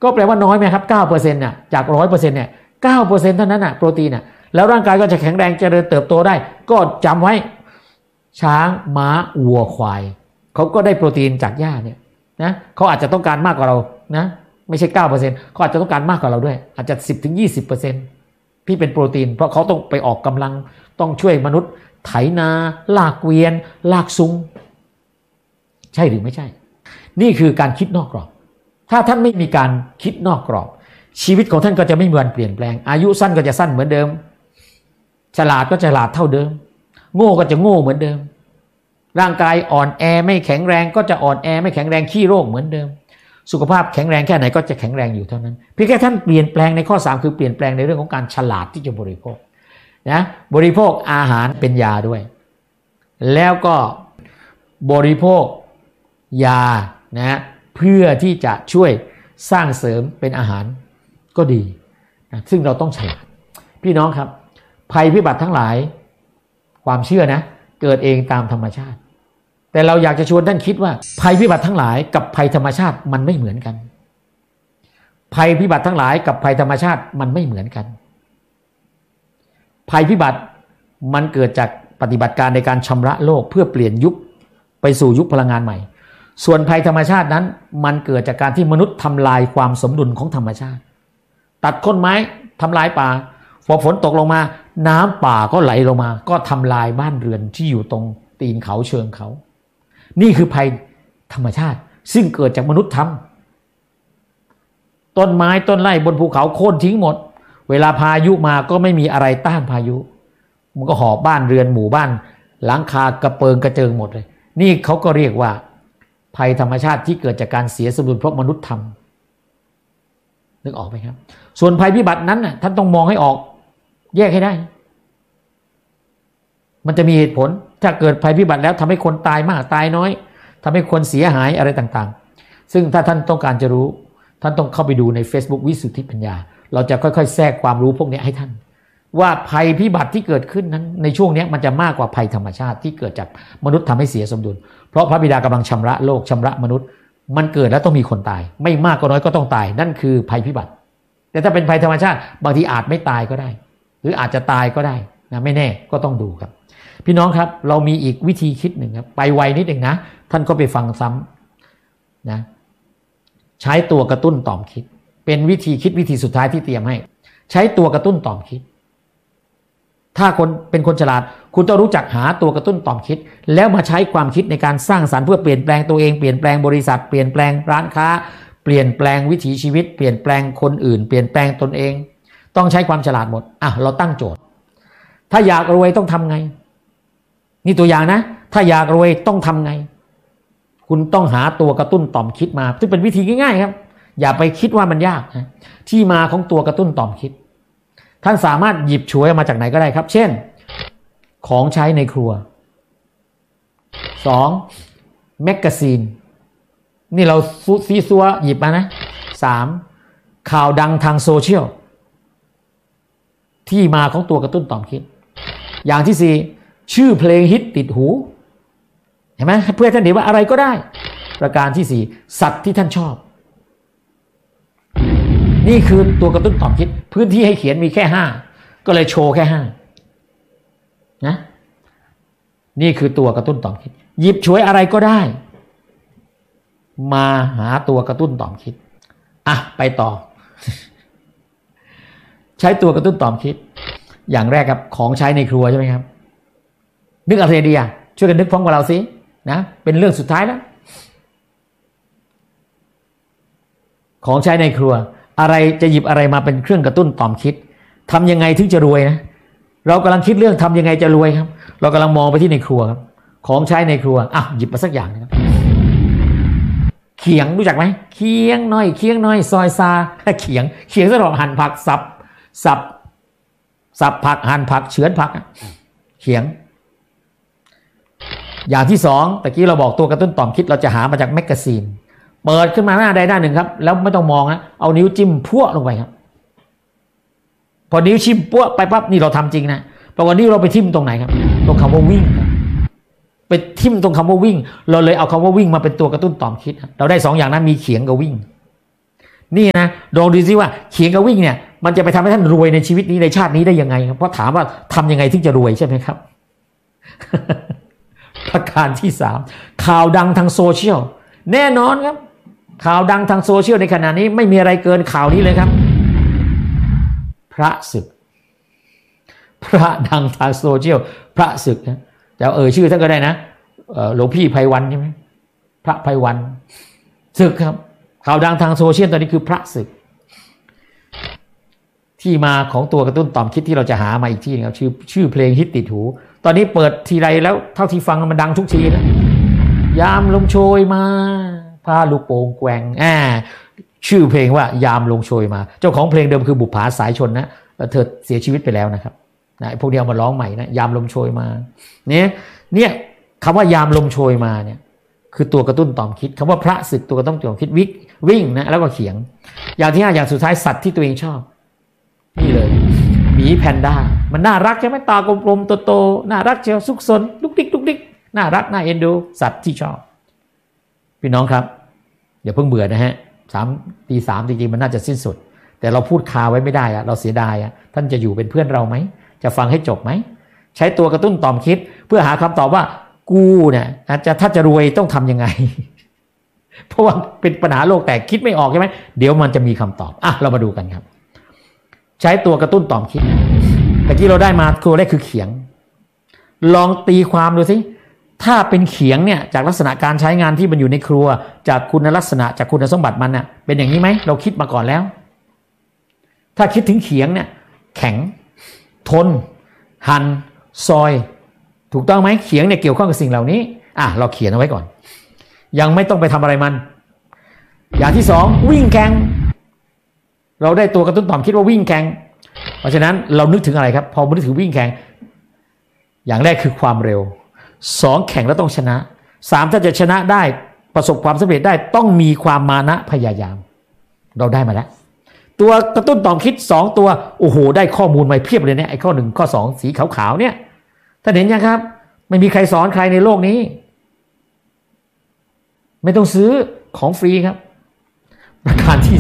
ก็แปลว่าน้อยไหมครับ 9% น่ะจาก 100% เนี่ย 9% เท่านั้นน่ะโปรตีนน่ะแล้วร่างกายก็จะแข็งแรงเจริญเติบโตได้ก็จำไว้ช้างม้าวัวควายเขาก็ได้โปรตีนจากหญ้าเนี่ยนะเขาอาจจะต้องการมากกว่าเรานะไม่ใช่ 9% เขาอาจจะต้องการมากกว่าเราด้วยอาจจะ 10-20% ที่เป็นโปรตีนเพราะเขาต้องไปออกกำลังต้องช่วยมนุษย์ไถนาลากเกวียนลากซุงใช่หรือไม่ใช่นี่คือการคิดนอกกรอบถ้าท่านไม่มีการคิดนอกกรอบชีวิตของท่านก็จะไม่มีวันเปลี่ยนแปลงอายุสั้นก็จะสั้นเหมือนเดิมฉลาดก็ฉลาดเท่าเดิมโง่ก็จะโง่เหมือนเดิมร่างกายอ่อนแอไม่แข็งแรงก็จะอ่อนแอไม่แข็งแรงขี้โรคเหมือนเดิมสุขภาพแข็งแรงแค่ไหนก็จะแข็งแรงอยู่เท่านั้นเพียงแค่ท่านเปลี่ยนแปลงในข้อ3คือเปลี่ยนแปลงในเรื่องของการฉลาดที่จะบริโภคนะบริโภคอาหารเป็นยาด้วยแล้วก็บริโภคยานะเพื่อที่จะช่วยสร้างเสริมเป็นอาหารก็ดีนะซึ่งเราต้องฉลาดพี่น้องครับภัยพิบัติทั้งหลายความเชื่อนะเกิดเองตามธรรมชาติแต่เราอยากจะชวนท่านคิดว่าภัยพิบัติทั้งหลายกับภัยธรรมชาติมันไม่เหมือนกันภัยพิบัติทั้งหลายกับภัยธรรมชาติมันไม่เหมือนกันภัยพิบัติมันเกิดจากปฏิบัติการในการชำระโลกเพื่อเปลี่ยนยุคไปสู่ยุคพลังงานใหม่ส่วนภัยธรรมชาตินั้นมันเกิดจากการที่มนุษย์ทำลายความสมดุลของธรรมชาติตัดต้นไม้ทำลายป่าพอฝนตกลงมาน้ำป่าก็ไหลลงมาก็ทำลายบ้านเรือนที่อยู่ตรงตีนเขาเชิงเขานี่คือภัยธรรมชาติซึ่งเกิดจากมนุษย์ทำต้นไม้ต้นไร่บนภูเขาโค่นทิ้งหมดเวลาพายุมาก็ไม่มีอะไรต้านพายุมันก็หอบบ้านเรือนหมู่บ้านหลังคากระเปิงกระเจิงหมดเลยนี่เขาก็เรียกว่าภัยธรรมชาติที่เกิดจากการเสียสมดุลเพราะมนุษย์ทำนึกออกไหมครับส่วนภัยพิบัตินั้นน่ะท่านต้องมองให้ออกแยกให้ได้มันจะมีเหตุผลถ้าเกิดภัยพิบัติแล้วทำให้คนตายมากตายน้อยทำให้คนเสียหายอะไรต่างๆซึ่งถ้าท่านต้องการจะรู้ท่านต้องเข้าไปดูใน Facebook วิสุทธิปัญญาเราจะค่อยๆแทรกความรู้พวกนี้ให้ท่านว่าภัยพิบัติที่เกิดขึ้นนั้นในช่วงนี้มันจะมากกว่าภัยธรรมชาติที่เกิดจากมนุษย์ทำให้เสียสมดุลเพราะพระบิดากำลังชำระโลกชำระมนุษย์มันเกิดแล้วต้องมีคนตายไม่มากก็น้อยก็ต้องตายนั่นคือภัยพิบัติแต่ถ้าเป็นภัยธรรมชาติบางทีอาจไม่ตายก็ได้หรืออาจจะตายก็ได้นะไม่แน่ก็ต้องดูครับพี่น้องครับเรามีอีกวิธีคิดหนึ่งครับไปไวนิดหนึ่งนะท่านก็ไปฟังซ้ำนะใช้ตัวกระตุ้นต่อมคิดเป็นวิธีคิดวิธีสุดท้ายที่เตรียมให้ใช้ตัวกระตุ้นต่อมคิดถ้าคนเป็นคนฉลาดคุณต้องรู้จักหาตัวกระตุ้นต่อมคิดแล้วมาใช้ความคิดในการสร้างสรรค์เพื่อเปลี่ยนแปลงตัวเองเปลี่ยนแปลงบริษัทเปลี่ยนแปลงร้านค้าเปลี่ยนแปลงวิถีชีวิตเปลี่ยนแปลงคนอื่นเปลี่ยนแปลงตนเองต้องใช้ความฉลาดหมดเราตั้งโจทย์ถ้าอยากรวยต้องทำไงนี่ตัวอย่างนะถ้าอยากรวยต้องทำไงคุณต้องหาตัวกระตุ้นต่อมคิดมาซึ่งเป็นวิธีง่ายๆครับอย่าไปคิดว่ามันยากนะที่มาของตัวกระตุ้นต่อมคิดท่านสามารถหยิบฉวยมาจากไหนก็ได้ครับเช่นของใช้ในครัว2แมกกาซีนนี่เราซีซัวหยิบมานะ3ข่าวดังทางโซเชียลที่มาของตัวกระตุ้นต่อมคิดอย่างที่4ชื่อเพลงฮิตติดหูเห็นไหมเพื่อท่านเห็นว่าอะไรก็ได้ประการที่4สัตว์ที่ท่านชอบนี่คือตัวกระตุ้นต่อมคิดพื้นที่ให้เขียนมีแค่5ก็เลยโชว์แค่5นะนี่คือตัวกระตุ้นต่อมคิดหยิบฉวยอะไรก็ได้มาหาตัวกระตุ้นต่อมคิดไปต่อ ใช้ตัวกระตุ้นต่อมคิดอย่างแรกครับของใช้ในครัวใช่ไหมครับนึกอะไรดีช่วยกันนึกพร้อมกับเราสินะเป็นเรื่องสุดท้ายแล้วของใช้ในครัวอะไรจะหยิบอะไรมาเป็นเครื่องกระตุ้นต่อมคิดทำยังไงถึงจะรวยนะเรากำลังคิดเรื่องทำยังไงจะรวยครับเรากำลังมองไปที่ในครัวครับของใช้ในครัวหยิบมาสักอย่างนะครับเขียงรู้จักไหมเขียงน้อยซอยซาเขียงสำหรับหั่นผักสับผักหั่นผักเฉือนผักเขียงอย่างที่2ตะกี้เราบอกตัวกระตุ้นต่อมคิดเราจะหามาจากแมกกาซีนเปิดขึ้นมาหน้าใดหน้าหนึ่งครับแล้วไม่ต้องมองนะเอานิ้วจิ้มพั่วลงไปครับพอนิ้วจิ้มพั่วไปปั๊บนี่เราทำจริงนะปรากฏนิ้วเราไปทิ่มตรงไหนครับตรงคำว่าวิ่งไปทิ่มตรงคำว่าวิ่งเราเลยเอาคำว่าวิ่งมาเป็นตัวกระตุ้นต่อมคิดเราได้2อย่างนั้นมีเขียงกับวิ่งนี่นะลองดูซิว่าเขียนกับวิ่งเนี่ยมันจะไปทำให้ท่านรวยในชีวิตนี้ในชาตินี้ได้ยังไงครับเพราะถามว่าทำยังไงถึงจะรวยใช่ไหมครับ ประการที่3ข่าวดังทางโซเชียลแน่นอนครับข่าวดังทางโซเชียลในขณะนี้ไม่มีอะไรเกินข่าวนี้เลยครับพระศึกพระดังทางโซเชียลพระศึกนะจะชื่อท่านก็ได้นะหลวงพี่ไพวันใช่ไหมพระไพวันศึกครับข่าวดังทางโซเชียลตอนนี้คือพระศึกที่มาของตัวกระตุ้นต่อมคิดที่เราจะหามาอีกที่นึงครับชื่อเพลงฮิตติดหูตอนนี้เปิดทีไรแล้วเท่าที่ฟังมันดังทุกทีนะยามลมโชยมาพาลูกโป่งแกว่งชื่อเพลงว่ายามลมโชยมาเจ้าของเพลงเดิมคือบุปผาสายชนนะเธอเสียชีวิตไปแล้วนะครับพวกนี้เอามาร้องใหม่นะยามลมโชยมาเนี่ยคำว่ายามลมโชยมาเนี่ยคือตัวกระตุ้นต่อมคิดคำว่าพระศึกตัวกระตุ้นต่อมคิดวิ่งนะแล้วก็เขียงอย่างที่5อย่างสุดท้ายสัตว์ที่ตัวเองชอบนี่เลยหมีแพนด้ามันน่ารักใช่ไหมตากลมๆโตๆน่ารักเชียวซุกซนลุกดิกน่ารักน่าเอ็นดูสัตว์ที่ชอบพี่น้องครับอย่าเพิ่งเบื่อนะฮะตีสามจริงๆมันน่าจะสิ้นสุดแต่เราพูดคาไว้ไม่ได้อะเราเสียดายอะท่านจะอยู่เป็นเพื่อนเราไหมจะฟังให้จบไหมใช้ตัวกระตุ้นต่อมคิดเพื่อหาคำตอบว่ากูเนี่ยถ้าจะรวยต้องทำยังไง เพราะว่าเป็นปัญหาโลกแตกคิดไม่ออกใช่ไหมเดี๋ยวมันจะมีคำตอบเรามาดูกันครับใช้ตัวกระตุ้นต่อมคิดเมื่อกี้เราได้มาตัวแรกคือเขียงลองตีความดูสิถ้าเป็นเขียงเนี่ยจากลักษณะการใช้งานที่มันอยู่ในครัวจากคุณลักษณะจากคุณสมบัติมันน่ะเป็นอย่างนี้ไหมเราคิดมาก่อนแล้วถ้าคิดถึงเขียงเนี่ยแข็งทนหั่นซอยถูกต้องไหมเขียงเนี่ยเกี่ยวข้องกับสิ่งเหล่านี้เราเขียนเอาไว้ก่อนยังไม่ต้องไปทำอะไรมันอย่างที่2วิ่งแข่งเราได้ตัวกระตุ้นต่อมคิดว่าวิ่งแข่งเพราะฉะนั้นเรานึกถึงอะไรครับพอนึกถึงวิ่งแข่งอย่างแรกคือความเร็ว2แข่งแล้วต้องชนะ3ถ้าจะชนะได้ประสบความสำเร็จได้ต้องมีความมานะพยายามเราได้มาแล้วตัวกระตุ้นต่อมคิด2ตัวโอ้โหได้ข้อมูลมาเพียบเลยเนี่ยไอ้ข้อ1ข้อ2สีขาวๆเนี่ยท่านเห็นยังครับไม่มีใครสอนใครในโลกนี้ไม่ต้องซื้อของฟรีครับประการที่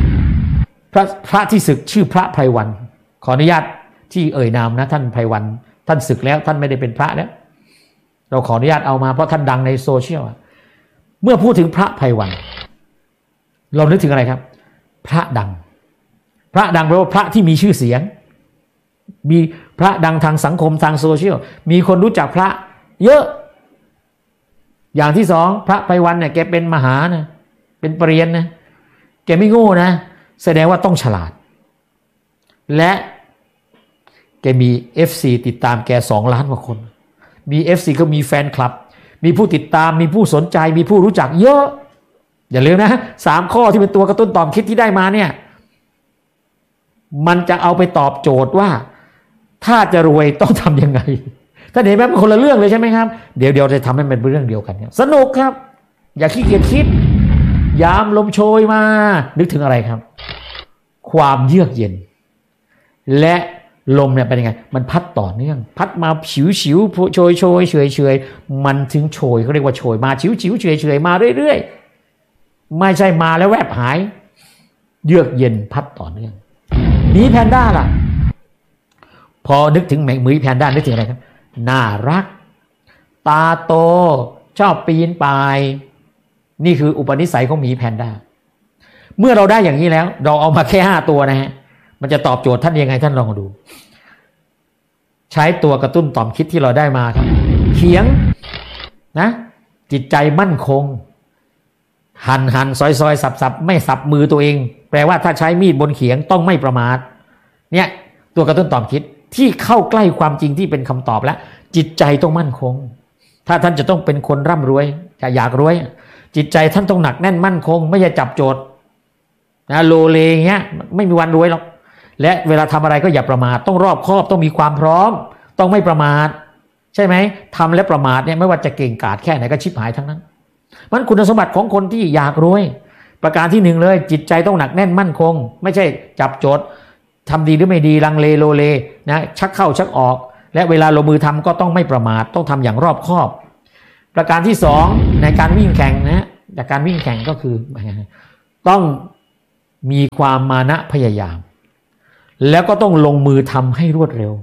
3พระที่ศึกชื่อพระไพวันขออนุญาตที่นามนะท่านไพวันท่านศึกแล้วท่านไม่ได้เป็นพระแล้วเราขออนุญาตเอามาเพราะท่านดังในโซเชียลเมื่อพูดถึงพระไพวันเรานึกถึงอะไรครับพระดังแปลว่าพระที่มีชื่อเสียงมีพระดังทางสังคมทางโซเชียลมีคนรู้จักพระเยอะอย่างที่2พระไพวันเนี่ยแกเป็นมหานะเป็นปรริญญานะแกไม่โง่นะแสดงว่าต้องฉลาดและแกมี FC ติดตามแก2 ล้านกว่าคนมี FC ก็มีแฟนคลับมีผู้ติดตามมีผู้สนใจมีผู้รู้จักเยอะอย่าลืมนะ3ข้อที่เป็นตัวกระตุ้นต่อมคิดที่ได้มาเนี่ยมันจะเอาไปตอบโจทย์ว่าถ้าจะรวยต้องทำยังไงท่านเห็นไหมเป็นคนละเรื่องเลยใช่ไหมครับเดี๋ยวจะทำให้มันเป็นเรื่องเดียวกันสนุกครับอย่าขี้เกียจคิดยามลมโชยมานึกถึงอะไรครับความเยือกเย็นและลมเนี่ยเป็นยังไงมันพัดต่อเนื่องพัดมาฉิวๆโชยเฉยมันถึงโชยเขาเรียกว่าโชยมาฉิวเฉยมาเรื่อยๆไม่ใช่มาแล้วแวบหายเยือกเย็นพัดต่อเนื่องหมีแพนด้าล่ะพอนึกถึงหมีแพนด้านึกถึงอะไรครับน่ารักตาโตชอบปีนป่ายนี่คืออุปนิสัยของหมีแพนด้าเมื่อเราได้อย่างนี้แล้วเราเอามาแค่5ตัวนะฮะมันจะตอบโจทย์ท่านยังไงท่านลองดูใช้ตัวกระตุ้นต่อมคิดที่เราได้มาครับเขียงนะจิตใจมั่นคงหั่นซอยสับไม่สับมือตัวเองแปลว่าถ้าใช้มีดบนเขียงต้องไม่ประมาทเนี่ยตัวกระตุ้นต่อมคิดที่เข้าใกล้ความจริงที่เป็นคำตอบแล้วจิตใจต้องมั่นคงถ้าท่านจะต้องเป็นคนร่ำรวยอยากรวยจิตใจท่านต้องหนักแน่นมั่นคงไม่ใช่จับโจทย์นะโลเลเงี้ยไม่มีวันรวยหรอกและเวลาทำอะไรก็อย่าประมาทต้องรอบคอบต้องมีความพร้อมต้องไม่ประมาทใช่ไหมทำและประมาทเนี่ยไม่ว่าจะเก่งกาจแค่ไหนก็ชิบหายทั้งนั้นมันคุณสมบัติของคนที่อยากรวยประการที่1เลยจิตใจต้องหนักแน่นมั่นคงไม่ใช่จับโจทย์ทำดีหรือไม่ดีลังเลโลเลนะชักเข้าชักออกและเวลาลงมือทำก็ต้องไม่ประมาทต้องทำอย่างรอบคอบประการที่2ในการวิ่งแข่งนะจากการวิ่งแข่งก็คือต้องมีความมานะพยายามแล้วก็ต้องลงมือทำให้รวดเร็ว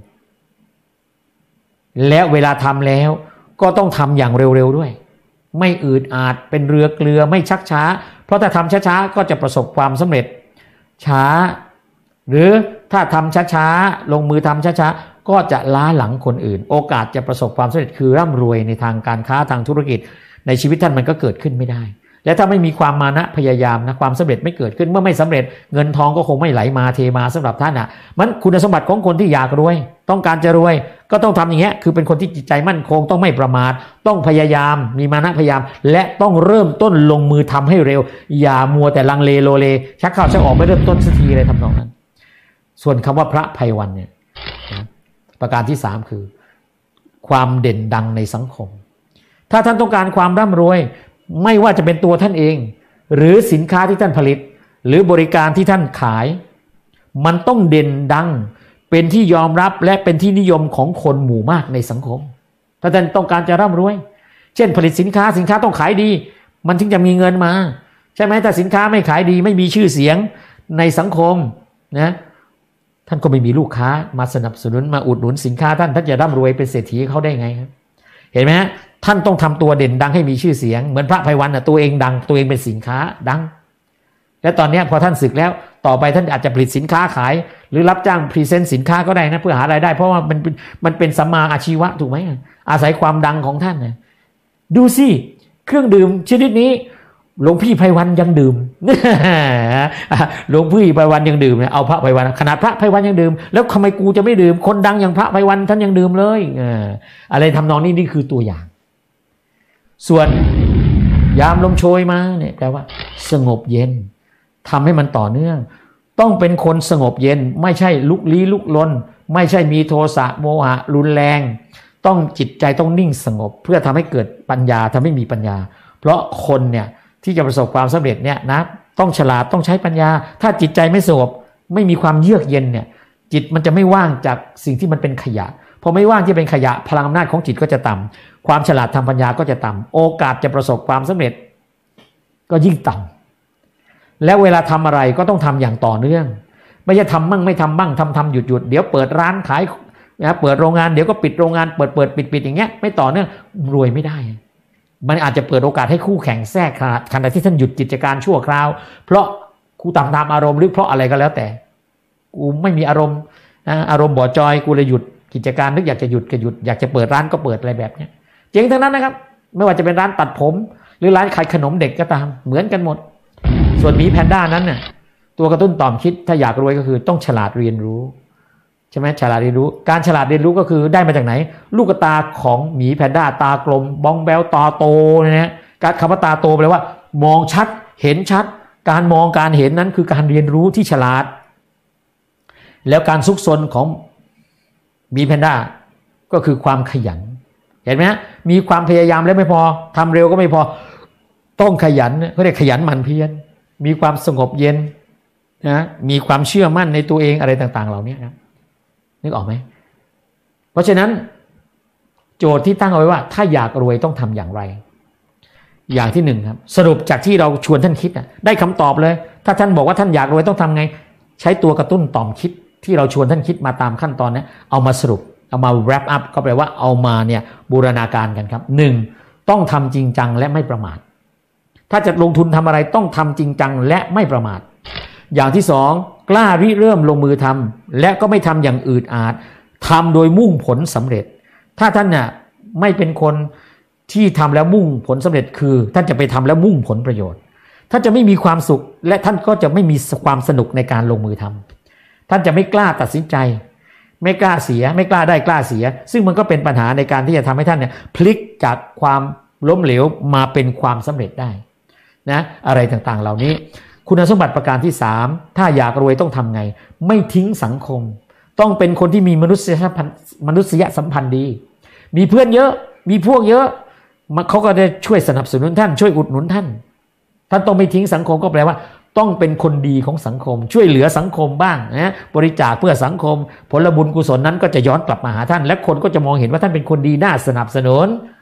และเวลาทำแล้วก็ต้องทำอย่างเร็วๆด้วยไม่อืดอาดเป็นเรือเกลือไม่ชักช้าเพราะถ้าทำช้าๆก็จะประสบความสำเร็จช้าหรือถ้าทำช้าๆลงมือทำช้าๆก็จะล้าหลังคนอื่นโอกาสจะประสบความสำเร็จคือร่ำรวยในทางการค้าทางธุรกิจในชีวิตท่านมันก็เกิดขึ้นไม่ได้และถ้าไม่มีความมานะพยายามนะความสำเร็จไม่เกิดขึ้นเมื่อไม่สำเร็จเงินทองก็คงไม่ไหลมาเทมาสำหรับท่านมันคุณสมบัติของคนที่อยากรวยต้องการจะรวยก็ต้องทำอย่างเงี้ยคือเป็นคนที่จิตใจมั่นคงต้องไม่ประมาทต้องพยายามมีมานะพยายามและต้องเริ่มต้นลงมือทำให้เร็วอย่ามัวแต่ลังเลโลเลชักเข้าชักออกไม่เริ่มต้นสักทีเลยทำนองนั้นส่วนคำว่าพระไพวันเนี่ยประการที่3คือความเด่นดังในสังคมถ้าท่านต้องการความร่ำรวยไม่ว่าจะเป็นตัวท่านเองหรือสินค้าที่ท่านผลิตหรือบริการที่ท่านขายมันต้องเด่นดังเป็นที่ยอมรับและเป็นที่นิยมของคนหมู่มากในสังคมถ้าท่านต้องการจะร่ำรวยเช่นผลิตสินค้าต้องขายดีมันถึงจะมีเงินมาใช่ไหมถ้าสินค้าไม่ขายดีไม่มีชื่อเสียงในสังคมนะท่านก็ไม่มีลูกค้ามาสนับสนุนมาอุดหนุนสินค้าท่านจะร่ำรวยเป็นเศรษฐีเขาได้ไงครับเห็นไหมฮะท่านต้องทำตัวเด่นดังให้มีชื่อเสียงเหมือนพระไพวันนะตัวเองดังตัวเองเป็นสินค้าดังและตอนนี้พอท่านศึกแล้วต่อไปท่านอาจจะผลิตสินค้าขายหรือรับจ้างพรีเซนต์สินค้าก็ได้นะเพื่อหารายได้เพราะว่ามันเป็นสัมมาอาชีวะถูกไหมอาศัยความดังของท่านนะดูสิเครื่องดื่มชนิดนี้หลวงพี่ไพวันยังดื่มหลวงพี่ไพวันยังดื่มเนี่ยเอาพระไพวันขนาดพระไพวันยังดื่มแล้วทำไมกูจะไม่ดื่มคนดังอย่างพระไพวันท่านยังดื่มเลยอะไรทำนองนี้นี่คือตัวอย่างส่วนยามลมโชยมาเนี่ยแปลว่าสงบเย็นทำให้มันต่อเนื่องต้องเป็นคนสงบเย็นไม่ใช่ลุกลี้ลุกลนไม่ใช่มีโทสะโมหะรุนแรงต้องจิตใจต้องนิ่งสงบเพื่อทำให้เกิดปัญญาทำให้มีปัญญาเพราะคนเนี่ยที่จะประสบความสำเร็จเนี่ยนะต้องฉลาดต้องใช้ปัญญาถ้าจิตใจไม่สงบไม่มีความเยือกเย็นเนี่ยจิตมันจะไม่ว่างจากสิ่งที่มันเป็นขยะพอไม่ว่างที่เป็นขยะพลังอำนาจของจิตก็จะต่ำความฉลาดทางปัญญาก็จะต่ำโอกาสจะประสบความสำเร็จก็ยิ่งต่ำแล้วเวลาทำอะไรก็ต้องทำอย่างต่อเนื่องไม่ใช่ทำบ้างไม่ทำบ้างทำหยุดเดี๋ยวเปิดร้านขายนะเปิดโรงงานเดี๋ยวก็ปิดโรงงานเปิดปิดอย่างเงี้ยไม่ต่อเนื่องรวยไม่ได้มันอาจจะเปิดโอกาสให้คู่แข่งแทรกขณะที่ท่านหยุดกิจการชั่วคราวเพราะกูตามอารมณ์หรือเพราะอะไรก็แล้วแต่กูไม่มีอารมณ์อารมณ์บ่อจอยกูเลยหยุดกิจการนึกอยากจะหยุดก็หยุดอยากจะเปิดร้านก็เปิดอะไรแบบนี้เจ๊งทั้งนั้นนะครับไม่ว่าจะเป็นร้านตัดผมหรือร้านขายขนมเด็กก็ตามเหมือนกันหมดส่วนหมีแพนด้านั้นน่ะตัวกระตุ้นต่อมคิดถ้าอยากรวยก็คือต้องฉลาดเรียนรู้ใช่ไหมฉลาดเรียนรู้การฉลาดเรียนรู้ก็คือได้มาจากไหนลูกตาของหมีแพนด้าตากลมบ้องแบวตาโตนะการคำว่าตาโตแปลว่ามองชัดเห็นชัดการมองการเห็นนั้นคือการเรียนรู้ที่ฉลาดแล้วการซุกซนของหมีแพนด้าก็คือความขยันเห็นไหมฮะมีความพยายามแล้วไม่พอทำเร็วก็ไม่พอต้องขยันเขาเรียกขยันหมั่นเพียรมีความสงบเย็นนะมีความเชื่อมั่นในตัวเองอะไรต่างๆเหล่านี้นะนึกออกไหมเพราะฉะนั้นโจทย์ที่ตั้งเอาไว้ว่าถ้าอยากรวยต้องทำอย่างไรอย่างที่1ครับสรุปจากที่เราชวนท่านคิดได้คำตอบเลยถ้าท่านบอกว่าท่านอยากรวยต้องทำไงใช้ตัวกระตุ้นต่อมคิดที่เราชวนท่านคิดมาตามขั้นตอนนี้เอามาสรุปเอามา wrap up ก็แปลว่าเอามาเนี่ยบูรณาการกันครับ1ต้องทำจริงจังและไม่ประมาทถ้าจะลงทุนทำอะไรต้องทำจริงจังและไม่ประมาทอย่างที่2กล้าริเริ่มลงมือทำและก็ไม่ทำอย่างอืดอาดทำโดยมุ่งผลสำเร็จถ้าท่านเนี่ยไม่เป็นคนที่ทำแล้วมุ่งผลสำเร็จคือท่านจะไปทำแล้วมุ่งผลประโยชน์ท่านจะไม่มีความสุขและท่านก็จะไม่มีความสนุกในการลงมือทำท่านจะไม่กล้าตัดสินใจไม่กล้าเสียไม่กล้าได้กล้าเสียซึ่งมันก็เป็นปัญหาในการที่จะทำให้ท่านเนี่ยพลิกจากความล้มเหลวมาเป็นความสำเร็จได้นะอะไรต่างๆเหล่านี้คุณสมบัติประการที่3ถ้าอยากรวยต้องทำไงไม่ทิ้งสังคมต้องเป็นคนที่มีมนุษยสัมพันธ์ดีมีเพื่อนเยอะมีพวกเยอะเขาก็จะช่วยสนับสนุนท่านช่วยอุดหนุนท่านต้องไม่ทิ้งสังคมก็แปลว่าต้องเป็นคนดีของสังคมช่วยเหลือสังคมบ้างนะบริจาคเพื่อสังคมผลบุญกุศลนั้นก็จะย้อนกลับมาหาท่านและคนก็จะมองเห็นว่าท่านเป็นคนดีน่าสนับสนุน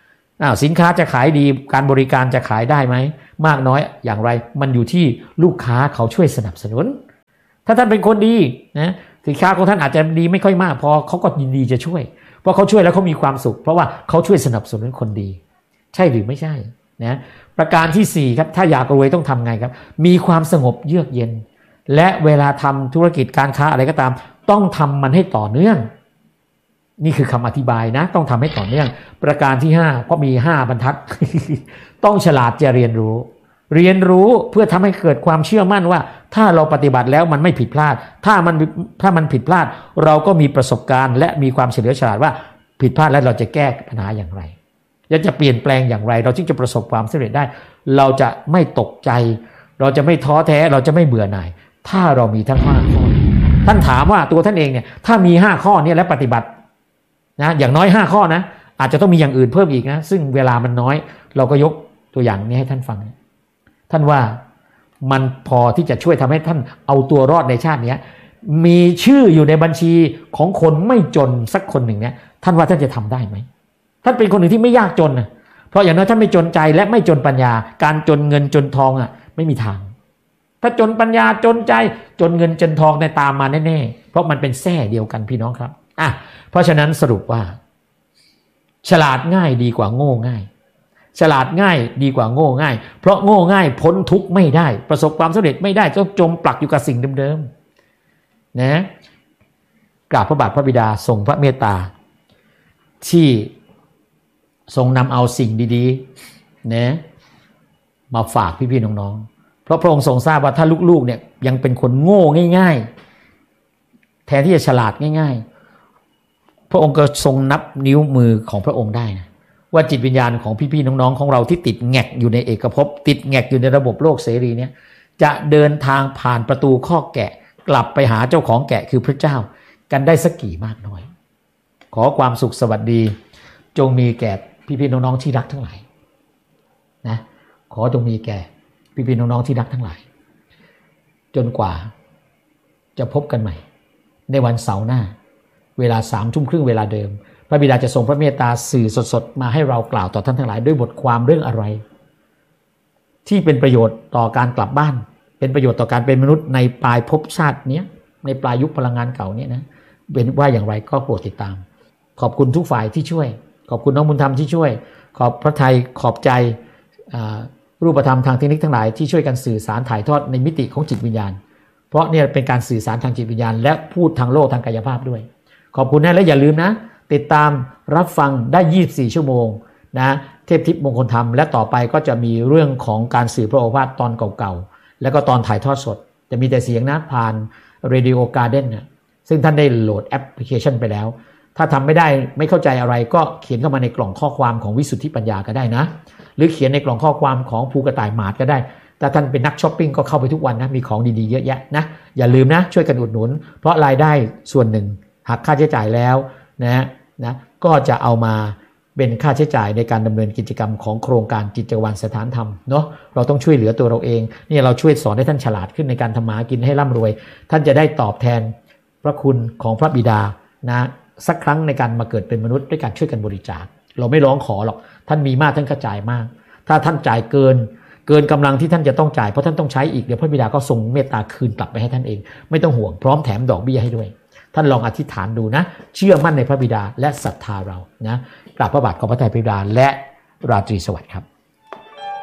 สินค้าจะขายดีการบริการจะขายได้ไหมมากน้อยอย่างไรมันอยู่ที่ลูกค้าเขาช่วยสนับสนุนถ้าท่านเป็นคนดีนะสินค้าของท่านอาจจะดีไม่ค่อยมากพอเขาก็ยินดีจะช่วยเพราะเขาช่วยแล้วเขามีความสุขเพราะว่าเขาช่วยสนับสนุนคนดีใช่หรือไม่ใช่นะประการที่4ครับถ้าอยากรวยต้องทำไงครับมีความสงบเยือกเย็นและเวลาทำธุรกิจการค้าอะไรก็ตามต้องทำมันให้ต่อเนื่องนี่คือคำอธิบายนะต้องทำให้ต่อเนื่องประการที่5ก็มี5บรรทัด ต้องฉลาดจะเรียนรู้เพื่อทำให้เกิดความเชื่อมั่นว่าถ้าเราปฏิบัติแล้วมันไม่ผิดพลาดถ้ามันผิดพลาดเราก็มีประสบการณ์และมีความเฉลียวฉลาดว่าผิดพลาดแล้วเราจะแก้ปัญหาอย่างไรจะเปลี่ยนแปลงอย่างไรเราจึงจะประสบความสำเร็จได้เราจะไม่ตกใจเราจะไม่ท้อแท้เราจะไม่เบื่อหน่ายถ้าเรามีทั้ง5ข้อท่านถามว่าตัวท่านเองเนี่ยถ้ามี5ข้อนี้และปฏิบัตินะอย่างน้อย5ข้อนะอาจจะต้องมีอย่างอื่นเพิ่มอีกนะซึ่งเวลามันน้อยเราก็ยกตัวอย่างนี้ให้ท่านฟังท่านว่ามันพอที่จะช่วยทำให้ท่านเอาตัวรอดในชาตินี้มีชื่ออยู่ในบัญชีของคนไม่จนสักคนหนึ่งเนี่ยท่านว่าท่านจะทำได้ไหมท่านเป็นคนหนึ่งที่ไม่ยากจนนะเพราะอย่างน้อยท่านไม่จนใจและไม่จนปัญญาการจนเงินจนทองไม่มีทางถ้าจนปัญญาจนใจจนเงินจนทองในตามมาแน่ๆเพราะมันเป็นแส้เดียวกันพี่น้องครับเพราะฉะนั้นสรุปว่าฉลาดง่ายดีกว่าโง่ง่ายฉลาดง่ายดีกว่าโง่ง่ายเพราะโง่ง่ายพ้นทุกข์ไม่ได้ประสบความสำเร็จไม่ได้ต้องจมปลักอยู่กับสิ่งเดิมๆนะกราบพระบาทพระบิดาทรงพระเมตตาที่ทรงนำเอาสิ่งดีๆนะมาฝากพี่ๆน้องๆเพราะพระองค์ทรงทราบว่าถ้าลูกๆเนี่ยยังเป็นคนโง่ง่ายๆแทนที่จะฉลาดง่ายๆพระองค์ก็ทรงนับนิ้วมือของพระองค์ได้นะว่าจิตวิญญาณของพี่ๆน้องๆของเราที่ติดแงกอยู่ในเอกภพติดแงกอยู่ในระบบโลกเสรีเนี่ยจะเดินทางผ่านประตูคอกแกะกลับไปหาเจ้าของแกะคือพระเจ้ากันได้สักกี่มากน้อยขอความสุขสวัสดีจงมีแก่พี่ๆน้องๆที่รักทั้งหลายนะขอจงมีแก่พี่ๆน้องๆที่รักทั้งหลายจนกว่าจะพบกันใหม่ในวันเสาร์หน้าเวลา 21:30 น.เวลาเดิมพระบิดาจะทรงพระเมตตาสื่อสดๆมาให้เรากล่าวต่อท่านทั้งหลายด้วยบทความเรื่องอะไรที่เป็นประโยชน์ต่อการกลับบ้านเป็นประโยชน์ต่อการเป็นมนุษย์ในปลายภพชาตินี้ในปลายยุคพลังงานเก่านี้นะเป็นว่าอย่างไรก็โปรดติดตามขอบคุณทุกฝ่ายที่ช่วยขอบคุณน้องบุญธรรมที่ช่วยขอบพระทัยขอบใจรูปธรรมทางเทคนิคทั้งหลายที่ช่วยกันสื่อสารถ่ายทอดในมิติของจิตวิญญาณเพราะเนี่ยเป็นการสื่อสารทางจิตวิญญาณและพูดทางโลกทางกายภาพด้วยขอบคุณนะและอย่าลืมนะติดตามรับฟังได้24ชั่วโมงนะเทพทิพย์มงคลธรรมและต่อไปก็จะมีเรื่องของการสื่อพระโอวาทตอนเก่าๆแล้วก็ตอนถ่ายทอดสดจะมีแต่เสียงนะผ่าน Radio Garden นะซึ่งท่านได้โหลดแอปพลิเคชันไปแล้วถ้าทำไม่ได้ไม่เข้าใจอะไรก็เขียนเข้ามาในกล่องข้อความของวิสุทธิปัญญาก็ได้นะหรือเขียนในกล่องข้อความของภูกระต่ายหมาดก็ได้ถ้าท่านเป็นนักช้อปปิ้งก็เข้าไปทุกวันนะมีของดีๆเยอะแยะนะอย่าลืมนะช่วยกันอุดหนุนเพราะรายได้ส่วนหนึ่งหักค่าใช้จ่ายแล้วนะก็จะเอามาเป็นค่าใช้จ่ายในการดำเนินกิจกรรมของโครงการกิจวัตรสถานธรรมเนาะเราต้องช่วยเหลือตัวเราเองนี่เราช่วยสอนให้ท่านฉลาดขึ้นในการทำมาหากินให้ร่ำรวยท่านจะได้ตอบแทนพระคุณของพระบิดานะสักครั้งในการมาเกิดเป็นมนุษย์ด้วยการช่วยกันบริจาคเราไม่ร้องขอหรอกท่านมีมากท่านก็จ่ายมากถ้าท่านจ่ายเกินกำลังที่ท่านจะต้องจ่ายเพราะท่านต้องใช้อีกเดี๋ยวพระบิดาก็ทรงเมตตาคืนกลับไปให้ท่านเองไม่ต้องห่วงพร้อมแถมดอกเบี้ยให้ด้วยท่านลองอธิษฐานดูนะเชื่อมั่นในพระบิดาและศรัทธาเรานะกราบพระบาทขอบพระทัยพระบิดาและราตรีสวัสดิ์ครับ